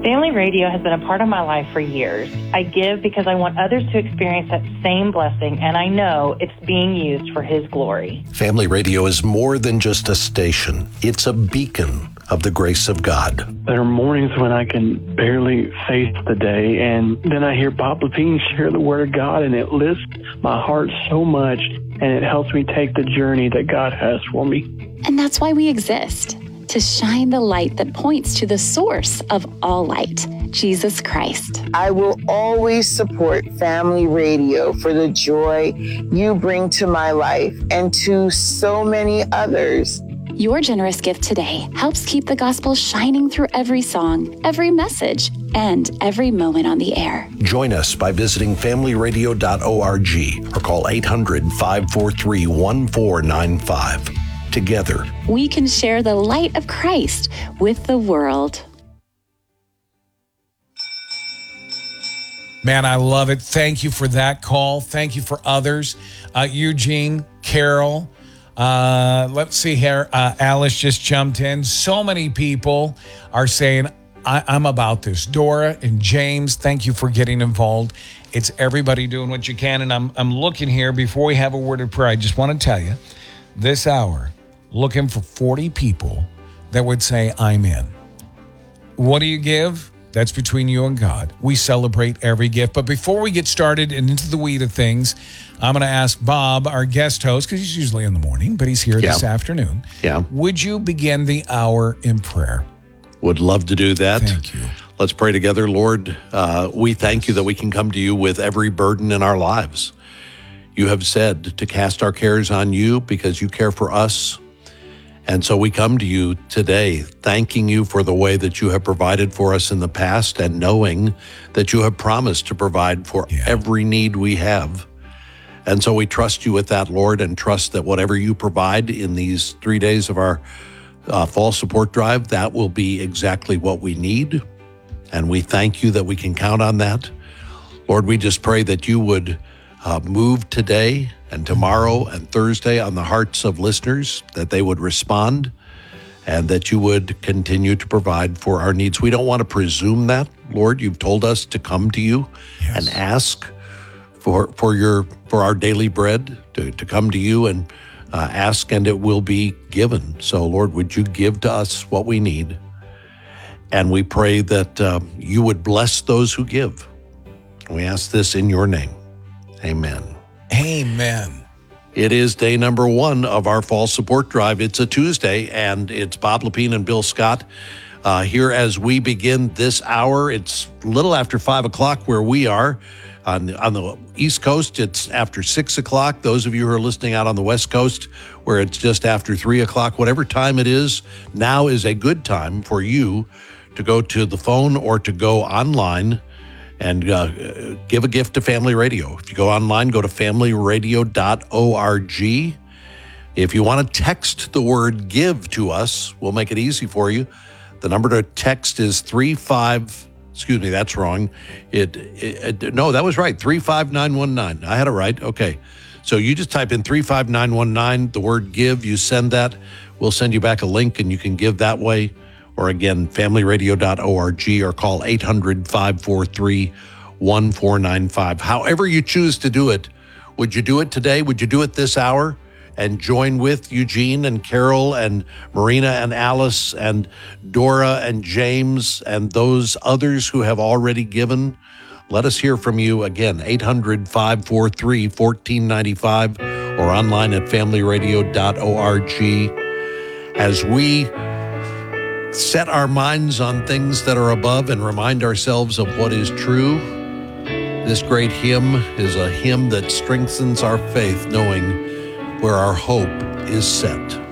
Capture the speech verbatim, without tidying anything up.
Family Radio has been a part of my life for years. I give because I want others to experience that same blessing, and I know it's being used for His glory. Family Radio is more than just a station. It's a beacon of the grace of God. There are mornings when I can barely face the day, and then I hear Bob Lepine share the Word of God, and it lifts my heart so much, and it helps me take the journey that God has for me. And that's why we exist, to shine the light that points to the source of all light, Jesus Christ. I will always support Family Radio for the joy you bring to my life and to so many others. Your generous gift today helps keep the gospel shining through every song, every message, and every moment on the air. Join us by visiting family radio dot org or call eight hundred, five four three, one four nine five. Together, we can share the light of Christ with the world. Man, I love it. Thank you for that call. Thank you for others. Uh, Eugene, Carol, uh, let's see here. Uh, Alice just jumped in. So many people are saying, I- I'm about this. Dora and James, thank you for getting involved. It's everybody doing what you can. And I'm, I'm looking here before we have a word of prayer. I just want to tell you, this hour, looking for forty people that would say, I'm in. What do you give? That's between you and God. We celebrate every gift. But before we get started and into the weed of things, I'm going to ask Bob, our guest host, because he's usually in the morning, but he's here Yeah. this afternoon. Yeah. Would you begin the hour in prayer? Would love to do that. Thank you. Let's pray together. Lord, uh, we thank you that we can come to you with every burden in our lives. You have said to cast our cares on you because you care for us. And so we come to you today, thanking you for the way that you have provided for us in the past and knowing that you have promised to provide for Yeah. every need we have. And so we trust you with that, Lord, and trust that whatever you provide in these three days of our uh, fall support drive, that will be exactly what we need. And we thank you that we can count on that. Lord, we just pray that you would uh, move today and tomorrow and Thursday on the hearts of listeners, that they would respond and that you would continue to provide for our needs. We don't want to presume that, Lord. You've told us to come to you Yes. and ask for for your for our daily bread, to, to come to you and uh, ask, and it will be given. So, Lord, would you give to us what we need? And we pray that uh, you would bless those who give. We ask this in your name. Amen. Amen. It is day number one of our fall support drive. It's a Tuesday, and it's Bob Lepine and Bill Scott uh, here as we begin this hour. It's a little after five o'clock where we are. On the, on the East Coast, it's after six o'clock. Those of you who are listening out on the West Coast, where it's just after three o'clock, whatever time it is, now is a good time for you to go to the phone or to go online and uh, give a gift to Family Radio. If you go online, go to family radio dot org. If you want to text the word give to us, we'll make it easy for you. The number to text is three five, excuse me, that's wrong. It, it, it no, that was right, three five nine one nine. I had it right. Okay. So you just type in three five nine one nine, the word give, you send that. We'll send you back a link and you can give that way. Or again, family radio dot org, or call eight hundred, five four three, one four nine five. However you choose to do it, would you do it today? Would you do it this hour? And join with Eugene and Carol and Marina and Alice and Dora and James and those others who have already given. Let us hear from you again, eight hundred, five four three, one four nine five, or online at family radio dot org. As we set our minds on things that are above and remind ourselves of what is true, this great hymn is a hymn that strengthens our faith, knowing where our hope is set.